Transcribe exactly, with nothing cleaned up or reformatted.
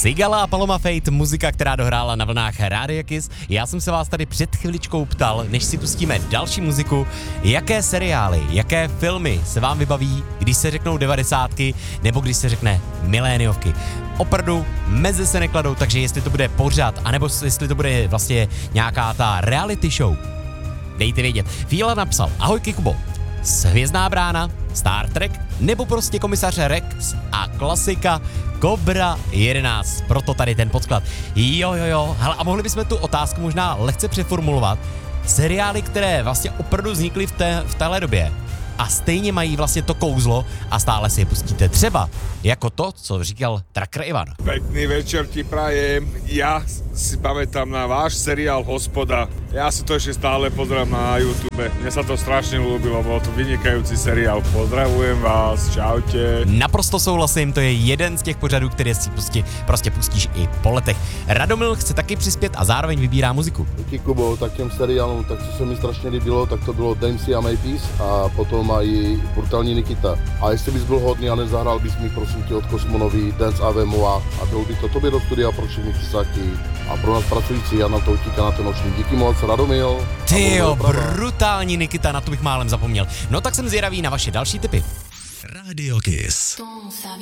Sigala a Paloma Faith, muzika, která dohrála na vlnách Rádia Kiss. Já jsem se vás tady před chviličkou ptal, než si pustíme další muziku, jaké seriály, jaké filmy se vám vybaví, když se řeknou devadesátky nebo když se řekne miléniovky. Opravdu meze se nekladou, takže jestli to bude pořad, anebo jestli to bude vlastně nějaká ta reality show, dejte vědět. Fíla napsal, ahoj Kikubo, Hvězdná brána, Star Trek, nebo prostě komisař Rex a klasika Cobra jedenáct, proto tady ten podklad. Jo, jo, jo, hele, a mohli bychom tu otázku možná lehce přeformulovat. Seriály, které vlastně opravdu vznikly v, té, v téhle době a stejně mají vlastně to kouzlo a stále si je pustíte. Třeba jako to, co říkal Tracker Ivan. Pekný večer ti prajem. Ja si pamätám na váš seriál Hospoda. Ja si to ešte stále pozerám na YouTube. Mne sa to strašne ľúbilo, bol to vynikajúci seriál. Pozdravujem vás, čaute. Naprosto souhlasím, to je jeden z těch pořadů, které si prostě, prostě pustíš i po letech. Radomil chce taky přispět a zároveň vybírá muziku. Díky Kubo, tak těm seriálům, tak co se mi strašně líbilo, tak to bylo Dempsey a Maypeace a potom i Brutální Nikita. A jestli bys byl hodný a nezahrál bys mi prosím tě od Kosmonový Dance Ave Moi a byl by to tobě do studia pro všechny pisáky a pro nás pracující Jana Toutíka na ten noční. Díky moc, Radomil. Ty jo, Brutální Nikita, na to bych málem zapomněl. No tak jsem zvědavý na vaše další tipy. Radio Kiss.